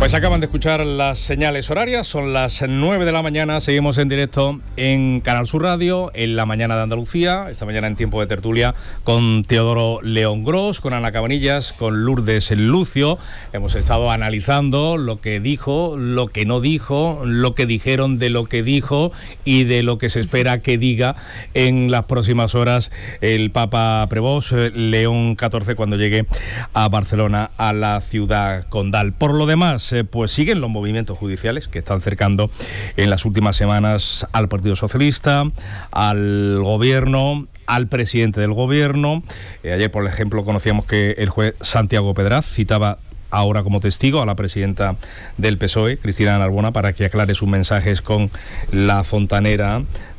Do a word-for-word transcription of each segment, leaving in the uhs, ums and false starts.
Pues acaban de escuchar las señales horarias, son las nueve de la mañana, seguimos en directo en Canal Sur Radio, en la mañana de Andalucía, esta mañana en tiempo de tertulia con Teodoro León Gros, con Ana Cabanillas, con Lourdes Lucio. Hemos estado analizando lo que dijo, lo que no dijo, lo que dijeron de lo que dijo y de lo que se espera que diga en las próximas horas el Papa Prevós, León catorce, cuando llegue a Barcelona, a la ciudad condal. Por lo demás, pues siguen los movimientos judiciales que están cercando en las últimas semanas al Partido Socialista, al gobierno, al presidente del gobierno. Eh, ayer, por ejemplo, conocíamos que el juez Santiago Pedraz citaba ahora como testigo a la presidenta del P S O E, Cristina Narbona, para que aclare sus mensajes con la fontanera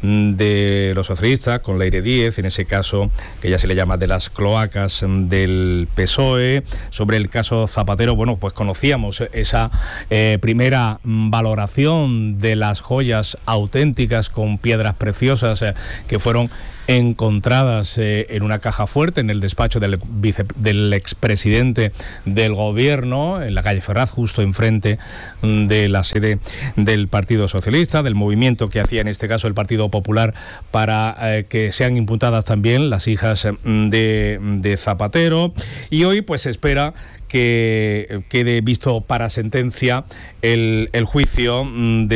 de los socialistas, con Leire Díez, en ese caso que ya se le llama de las cloacas del P S O E. Sobre el caso Zapatero, bueno, pues conocíamos esa eh, primera valoración de las joyas auténticas con piedras preciosas eh, que fueron encontradas eh, en una caja fuerte en el despacho del, vice, del expresidente del gobierno, en la calle Ferraz, justo enfrente de la sede del Partido Socialista, del movimiento que hacía en este caso el Partido Popular para eh, que sean imputadas también las hijas de, de Zapatero. Y hoy pues se espera que quede visto para sentencia el, el juicio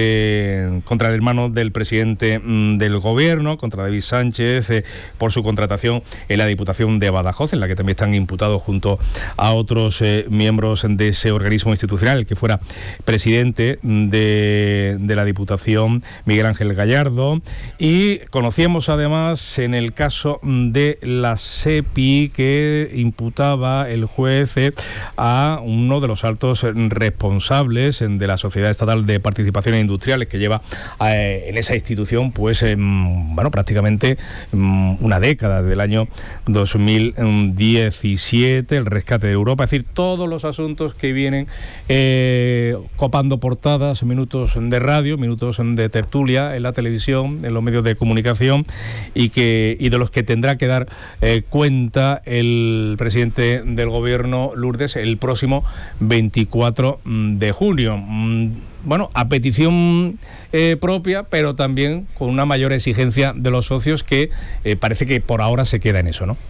de, contra el hermano del presidente del gobierno, contra David Sánchez, eh, por su contratación en la Diputación de Badajoz, en la que también están imputados junto a otros eh, miembros de ese organismo institucional, el que fuera presidente de, de la Diputación, Miguel Ángel Gallardo. Y conocíamos además en el caso de la SEPI que imputaba el juez eh, a uno de los altos responsables de la Sociedad Estatal de Participaciones Industriales, que lleva eh, en esa institución pues eh, bueno, prácticamente eh, una década, desde el año dos mil diecisiete, el rescate de Europa, es decir, todos los asuntos que vienen eh, copando portadas, minutos de radio, minutos de tertulia en la televisión, en los medios de comunicación, y que y de los que tendrá que dar eh, cuenta el presidente del gobierno, Lourdes, el próximo veinticuatro de junio. Bueno, a petición eh, propia, pero también con una mayor exigencia de los socios, que eh, parece que por ahora se queda en eso, ¿no?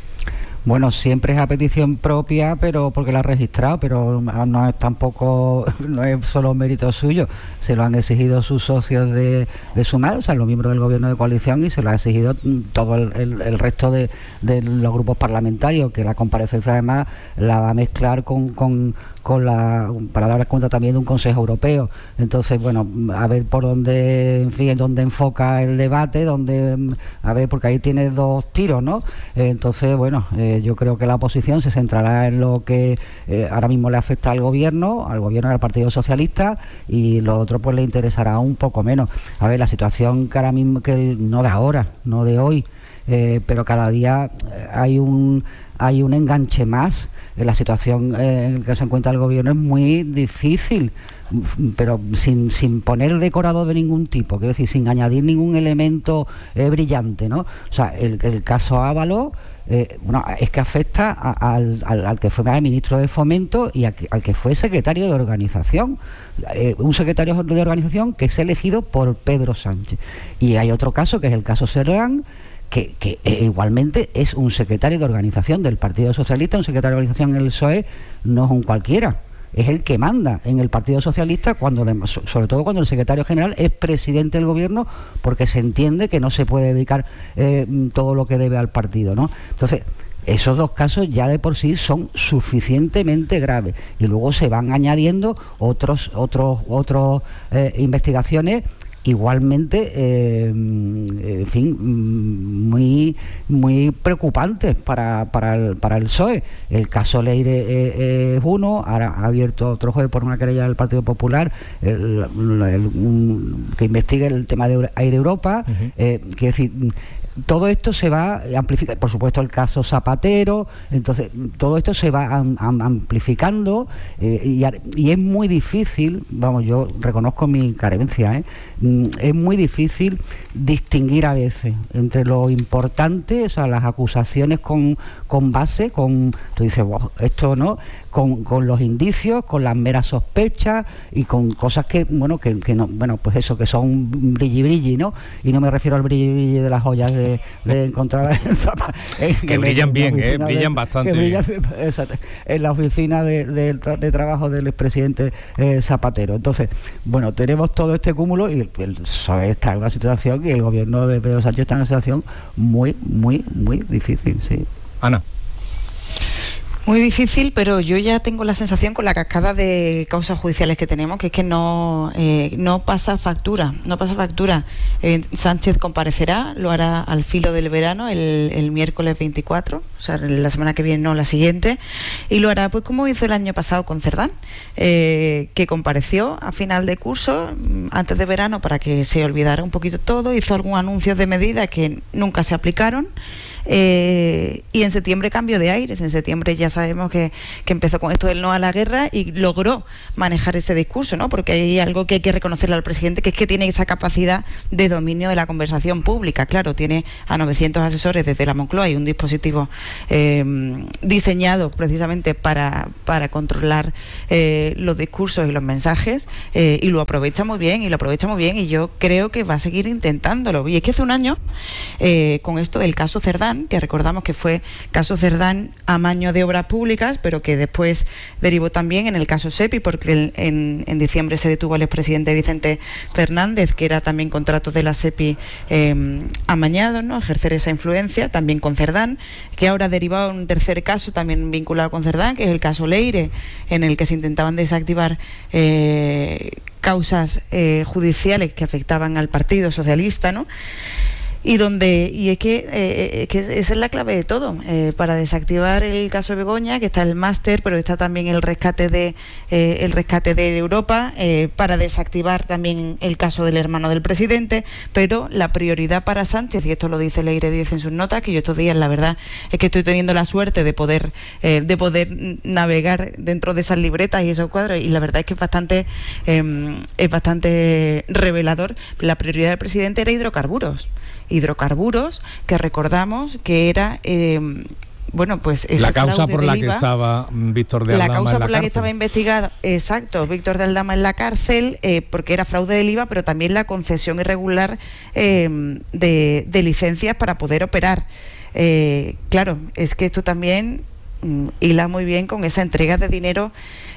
Bueno, siempre es a petición propia, pero porque la ha registrado, pero no es tampoco, no es solo mérito suyo, se lo han exigido sus socios de, de Sumar, o sea, los miembros del gobierno de coalición, y se lo ha exigido todo el, el, el resto de, de los grupos parlamentarios, que la comparecencia además la va a mezclar con, con con la para dar cuenta también de un Consejo Europeo. Entonces, bueno, a ver por dónde, en fin, dónde enfoca el debate, dónde, a ver, porque ahí tiene dos tiros, ¿no? Entonces, bueno, eh, yo creo que la oposición se centrará en lo que eh, ahora mismo le afecta al gobierno, al gobierno del Partido Socialista, y lo otro pues le interesará un poco menos. A ver, la situación que ahora mismo, que no de ahora, no de hoy, eh, pero cada día hay un hay un enganche más. La situación eh, en la que se encuentra el gobierno es muy difícil, pero sin, sin poner decorado de ningún tipo, quiero decir, sin añadir ningún elemento eh, brillante, ¿no? O sea, el, el caso Ábalos, eh, bueno, es que afecta a, al, al, al que fue ministro de Fomento y a, al que fue secretario de organización. Eh, un secretario de organización que es elegido por Pedro Sánchez. Y hay otro caso, que es el caso Cerdán, que, que eh, igualmente es un secretario de organización del Partido Socialista, un secretario de organización en el P S O E, no es un cualquiera, es el que manda en el Partido Socialista, cuando de, sobre todo cuando el secretario general es presidente del gobierno, porque se entiende que no se puede dedicar eh, todo lo que debe al partido, ¿no? Entonces, esos dos casos ya de por sí son suficientemente graves, y luego se van añadiendo otros otros otros eh, investigaciones igualmente, eh, en fin, muy muy preocupantes para, para, el, para el P S O E. El caso Leire eh, es uno, ahora ha abierto otro juez por una querella del Partido Popular el, el, un, que investigue el tema de Air Europa. Uh-huh. eh, quiero decir, todo esto se va a amplificar, por supuesto el caso Zapatero, entonces todo esto se va am, am, amplificando eh, y, y es muy difícil, vamos, yo reconozco mi carencia, ¿eh? es muy difícil distinguir a veces entre lo importante, o sea, las acusaciones con, con base, con, tú dices, wow, esto no, con, con los indicios, con las meras sospechas y con cosas que, bueno, que, que no, bueno, pues eso, que son brilli brilli, ¿no? Y no me refiero al brilli brilli de las joyas de, de encontradas en Zapa, en, que en, brillan en bien, eh, brillan de, bastante que brillan, bien. Exacto, en la oficina de, de, de trabajo del expresidente eh, Zapatero. Entonces, bueno, tenemos todo este cúmulo y el, el P S O E está en una situación y el gobierno de Pedro Sánchez está en una situación muy, muy, muy difícil, sí. Ana. Muy difícil, pero yo ya tengo la sensación con la cascada de causas judiciales que tenemos, que es que no, eh, no pasa factura, no pasa factura. Eh, Sánchez comparecerá, lo hará al filo del verano, el, el miércoles veinticuatro, o sea, la semana que viene, no, la siguiente, y lo hará pues como hizo el año pasado con Cerdán, eh, que compareció a final de curso, antes de verano, para que se olvidara un poquito todo, hizo algún anuncio de medidas que nunca se aplicaron. Eh, y en septiembre cambio de aires, en septiembre ya sabemos que, que empezó con esto del no a la guerra y logró manejar ese discurso, ¿no? Porque hay algo que hay que reconocerle al presidente, que es que tiene esa capacidad de dominio de la conversación pública. Claro, tiene a novecientos asesores desde la Moncloa y un dispositivo eh, diseñado precisamente para, para controlar eh, los discursos y los mensajes, eh, y lo aprovecha muy bien, y lo aprovecha muy bien, y yo creo que va a seguir intentándolo. Y es que hace un año, eh, con esto del caso Cerdán, que recordamos que fue caso Cerdán amaño de obras públicas, pero que después derivó también en el caso SEPI, porque en, en diciembre se detuvo al expresidente Vicente Fernández, que era también contrato de la SEPI eh, amañado, ¿no? Ejercer esa influencia, también con Cerdán, que ahora ha derivado en un tercer caso también vinculado con Cerdán, que es el caso Leire, en el que se intentaban desactivar eh, causas eh, judiciales que afectaban al Partido Socialista, ¿no? Y donde y es que, eh, que esa es la clave de todo, eh, para desactivar el caso de Begoña, que está el máster, pero está también el rescate de eh, el rescate de Europa, eh, para desactivar también el caso del hermano del presidente, pero la prioridad para Sánchez, y esto lo dice Leire Díez en sus notas, que yo estos días la verdad es que estoy teniendo la suerte de poder eh, de poder navegar dentro de esas libretas y esos cuadros, y la verdad es que es bastante eh, es bastante revelador. La prioridad del presidente era hidrocarburos. hidrocarburos, que recordamos que era eh, bueno, pues ese la causa por la que estaba Víctor de Aldama la causa en la por la cárcel. que estaba investigado, exacto, Víctor de Aldama en la cárcel, eh, porque era fraude del I V A, pero también la concesión irregular eh, de, de licencias para poder operar. Eh, claro, es que esto también mm, hila muy bien con esa entrega de dinero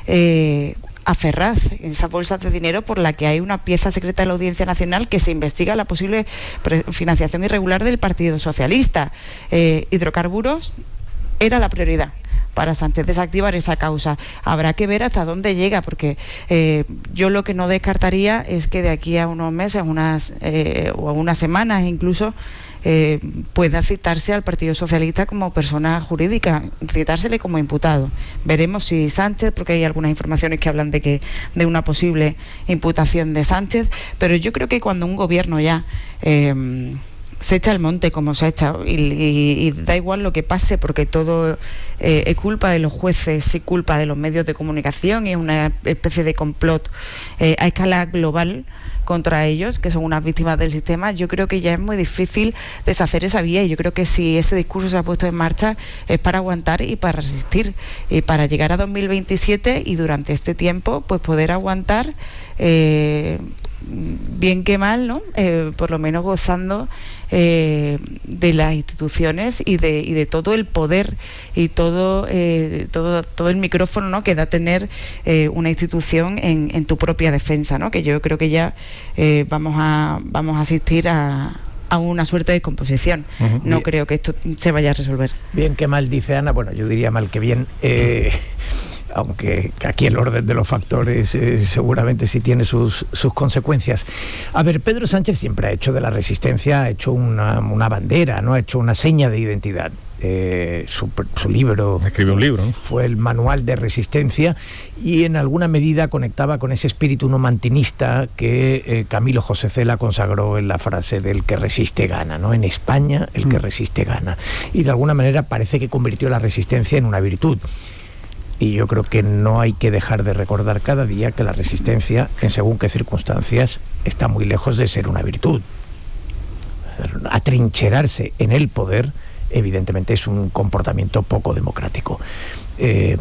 eh, a Ferraz, en esas bolsas de dinero por la que hay una pieza secreta de la Audiencia Nacional que se investiga la posible financiación irregular del Partido Socialista. Eh, hidrocarburos era la prioridad para Sánchez, desactivar esa causa. Habrá que ver hasta dónde llega, porque eh, yo lo que no descartaría es que de aquí a unos meses, unas eh, o a unas semanas incluso, eh, pueda citarse al Partido Socialista como persona jurídica, citársele como imputado. Veremos si Sánchez, porque hay algunas informaciones que hablan de que de una posible imputación de Sánchez, pero yo creo que cuando un gobierno ya eh, se echa el monte como se ha echado y, y, y da igual lo que pase, porque todo eh, es culpa de los jueces y culpa de los medios de comunicación, y es una especie de complot eh, a escala global contra ellos, que son unas víctimas del sistema. Yo creo que ya es muy difícil deshacer esa vía, y yo creo que si ese discurso se ha puesto en marcha es para aguantar y para resistir, y para llegar a dos mil veintisiete y durante este tiempo pues poder aguantar, eh, bien que mal, ¿no? Eh, por lo menos gozando eh, de las instituciones y de, y de todo el poder y todo eh, todo todo el micrófono, ¿no?, que da tener eh, una institución en, en tu propia defensa, ¿no? Que yo creo que ya eh, vamos a vamos a asistir a a una suerte de descomposición. Uh-huh. No bien. Creo que esto se vaya a resolver. Bien que mal, dice Ana. Bueno, yo diría mal que bien. Eh, aunque aquí el orden de los factores eh, seguramente sí tiene sus, sus consecuencias. A ver, Pedro Sánchez siempre ha hecho de la resistencia, ha hecho una, una bandera, ¿no? Ha hecho una seña de identidad. Eh, su, su libro escribió un libro, ¿no? Fue el manual de resistencia, y en alguna medida conectaba con ese espíritu no mantinista que eh, Camilo José Cela consagró en la frase del que resiste gana, ¿no? En España el que resiste gana, y de alguna manera parece que convirtió la resistencia en una virtud. Y yo creo que no hay que dejar de recordar cada día que la resistencia, en según qué circunstancias, está muy lejos de ser una virtud. Atrincherarse en el poder evidentemente es un comportamiento poco democrático. eh,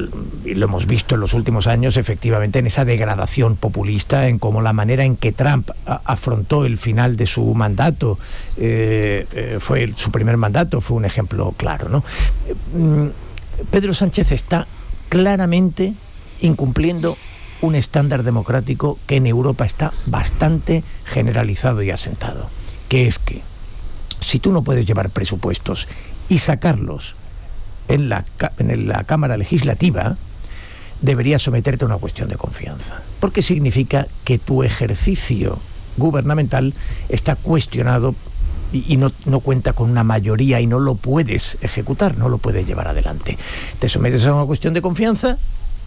y lo hemos visto en los últimos años, efectivamente, en esa degradación populista, en cómo la manera en que Trump a, afrontó el final de su mandato, eh, eh, fue el, su primer mandato, fue un ejemplo claro, ¿no? Eh, Pedro Sánchez está claramente incumpliendo un estándar democrático que en Europa está bastante generalizado y asentado, que es que si tú no puedes llevar presupuestos y sacarlos en la, en la Cámara Legislativa, deberías someterte a una cuestión de confianza, porque significa que tu ejercicio gubernamental está cuestionado y, y no, no cuenta con una mayoría y no lo puedes ejecutar, no lo puedes llevar adelante. Te sometes a una cuestión de confianza.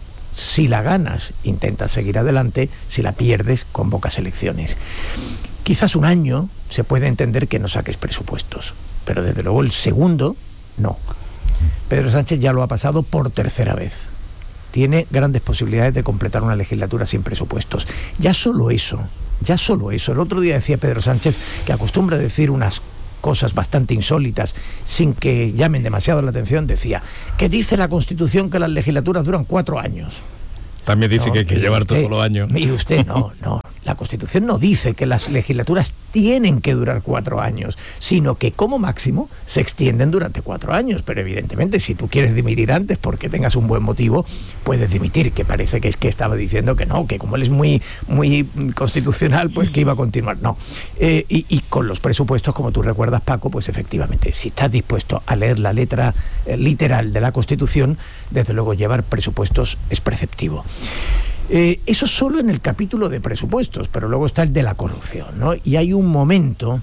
Si la ganas, intentas seguir adelante. Si la pierdes, convocas elecciones. Quizás un año se puede entender que no saques presupuestos, pero desde luego el segundo, no. Pedro Sánchez ya lo ha pasado por tercera vez. Tiene grandes posibilidades de completar una legislatura sin presupuestos. Ya solo eso, ya solo eso. El otro día decía Pedro Sánchez, que acostumbra a decir unas cosas bastante insólitas sin que llamen demasiado la atención, decía que dice la Constitución que las legislaturas duran cuatro años. También dice no, que hay que llevar todos los años. Mire usted, no, no. La Constitución no dice que las legislaturas tienen que durar cuatro años, sino que como máximo se extienden durante cuatro años. Pero evidentemente, si tú quieres dimitir antes porque tengas un buen motivo, puedes dimitir, que parece que es que estaba diciendo que no, que como él es muy, muy constitucional, pues que iba a continuar. No. Eh, y, y con los presupuestos, como tú recuerdas, Paco, pues efectivamente, si estás dispuesto a leer la letra eh, literal de la Constitución, desde luego llevar presupuestos es preceptivo. Eh, eso solo en el capítulo de presupuestos, pero luego está el de la corrupción, ¿no? Y hay un momento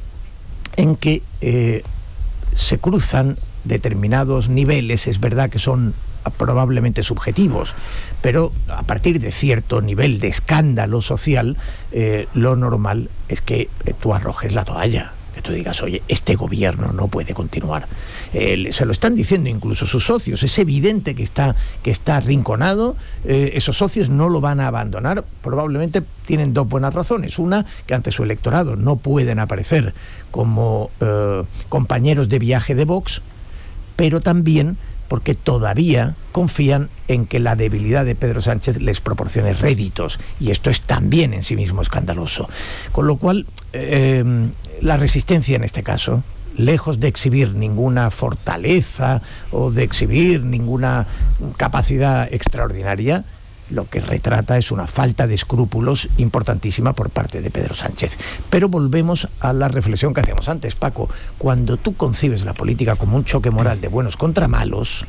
en que eh, se cruzan determinados niveles, es verdad que son probablemente subjetivos, pero a partir de cierto nivel de escándalo social, eh, lo normal es que eh, tú arrojes la toalla. Que tú digas, oye, este gobierno no puede continuar. Eh, se lo están diciendo incluso sus socios. Es evidente que está, que está arrinconado. Eh, esos socios no lo van a abandonar. Probablemente tienen dos buenas razones. Una, que ante su electorado no pueden aparecer como eh, compañeros de viaje de Vox, pero también porque todavía confían en que la debilidad de Pedro Sánchez les proporcione réditos, y esto es también en sí mismo escandaloso. Con lo cual, eh, la resistencia en este caso, lejos de exhibir ninguna fortaleza o de exhibir ninguna capacidad extraordinaria, lo que retrata es una falta de escrúpulos importantísima por parte de Pedro Sánchez. Pero volvemos a la reflexión que hacíamos antes, Paco. Cuando tú concibes la política como un choque moral de buenos contra malos,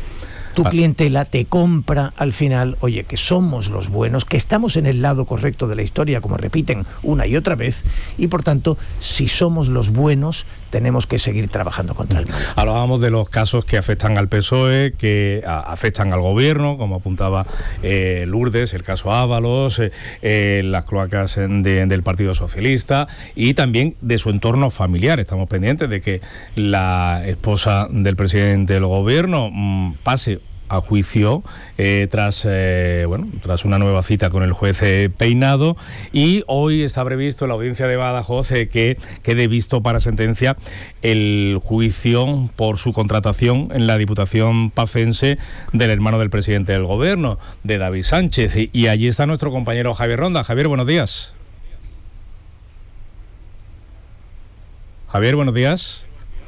tu clientela te compra al final, oye, que somos los buenos, que estamos en el lado correcto de la historia, como repiten una y otra vez, y por tanto, si somos los buenos, tenemos que seguir trabajando contra el mal. Hablábamos de los casos que afectan al P S O E, que a, afectan al gobierno, como apuntaba eh, Lourdes, el caso Ábalos, eh, eh, las cloacas de, del Partido Socialista, y también de su entorno familiar. Estamos pendientes de que la esposa del presidente del gobierno mmm, pase a juicio eh, tras eh, bueno tras una nueva cita con el juez eh, Peinado, y hoy está previsto en la audiencia de Badajoz eh, que quede visto para sentencia el juicio por su contratación en la Diputación Pacense del hermano del presidente del gobierno, de David Sánchez, y, y allí está nuestro compañero Javier Ronda. Javier, buenos días. Javier, buenos días.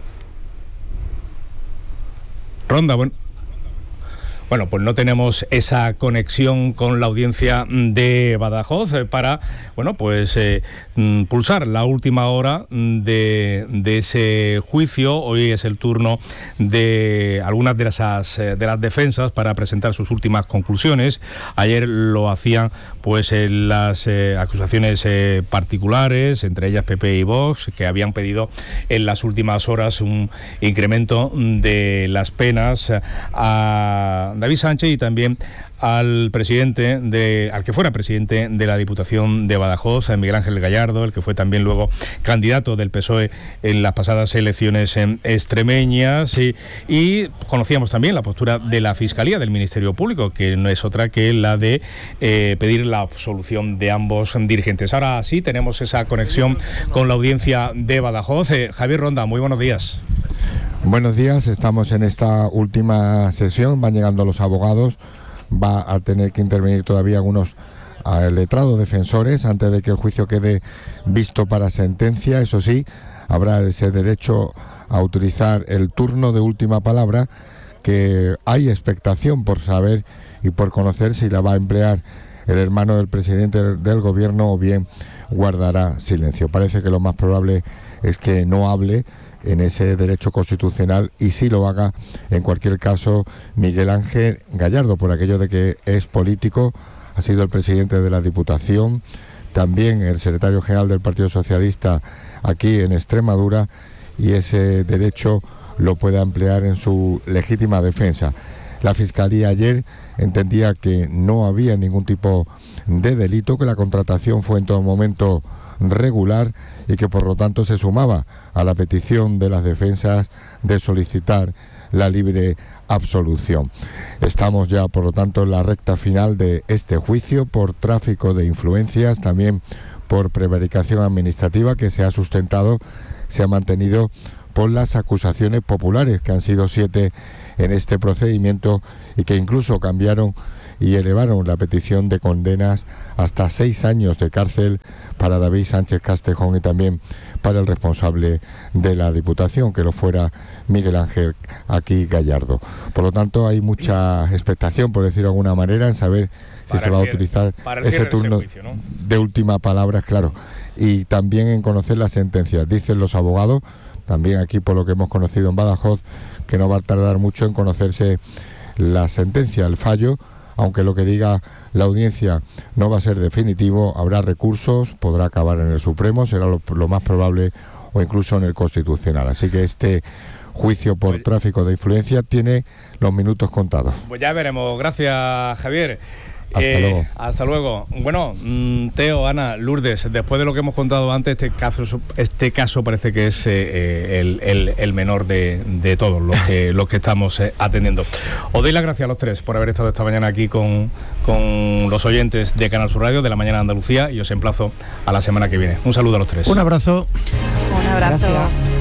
Ronda, bueno. Bueno, pues no tenemos esa conexión con la audiencia de Badajoz eh, para, bueno, pues eh, pulsar la última hora de, de ese juicio. Hoy es el turno de algunas de las, de las defensas para presentar sus últimas conclusiones. Ayer lo hacían pues en las eh, acusaciones eh, particulares, entre ellas P P y Vox, que habían pedido en las últimas horas un incremento de las penas a David Sánchez y también al presidente de, al que fuera presidente de la Diputación de Badajoz, a Miguel Ángel Gallardo, el que fue también luego candidato del P S O E en las pasadas elecciones extremeñas, y, y conocíamos también la postura de la Fiscalía, del Ministerio Público, que no es otra que la de eh, pedir la absolución de ambos dirigentes. Ahora sí tenemos esa conexión con la audiencia de Badajoz. Eh, Javier Ronda, muy buenos días. Buenos días, estamos en esta última sesión, van llegando los abogados, va a tener que intervenir todavía algunos uh, letrados defensores antes de que el juicio quede visto para sentencia. Eso sí, habrá ese derecho a utilizar el turno de última palabra, que hay expectación por saber y por conocer si la va a emplear el hermano del presidente del gobierno o bien guardará silencio. Parece que lo más probable es que no hable en ese derecho constitucional y sí lo haga, en cualquier caso, Miguel Ángel Gallardo, por aquello de que es político, ha sido el presidente de la Diputación, también el secretario general del Partido Socialista aquí en Extremadura, y ese derecho lo puede emplear en su legítima defensa. La Fiscalía ayer entendía que no había ningún tipo de delito, que la contratación fue en todo momento regular y que por lo tanto se sumaba a la petición de las defensas de solicitar la libre absolución. Estamos ya por lo tanto en la recta final de este juicio por tráfico de influencias, también por prevaricación administrativa, que se ha sustentado, se ha mantenido por las acusaciones populares, que han sido siete en este procedimiento y que incluso cambiaron y elevaron la petición de condenas hasta seis años de cárcel para David Sánchez Castejón y también para el responsable de la Diputación, que lo fuera Miguel Ángel aquí Gallardo. Por lo tanto, hay mucha expectación, por decirlo de alguna manera, en saber si se va a utilizar ese turno de, juicio, ¿no?, de última palabra, claro, y también en conocer las sentencias. Dicen los abogados, también aquí por lo que hemos conocido en Badajoz, que no va a tardar mucho en conocerse la sentencia, el fallo, aunque lo que diga la audiencia no va a ser definitivo, habrá recursos, podrá acabar en el Supremo, será lo, lo más probable, o incluso en el Constitucional. Así que este juicio por pues, tráfico de influencia tiene los minutos contados. Pues ya veremos. Gracias, Javier. Hasta eh, luego. Hasta luego. Bueno, Teo, Ana, Lourdes, después de lo que hemos contado antes, este caso, este caso parece que es eh, el, el, el menor de, de todos los que, los que estamos eh, atendiendo. Os doy las gracias a los tres por haber estado esta mañana aquí con, con los oyentes de Canal Sur Radio, de la Mañana de Andalucía, y os emplazo a la semana que viene. Un saludo a los tres. Un abrazo. Un abrazo. Gracias.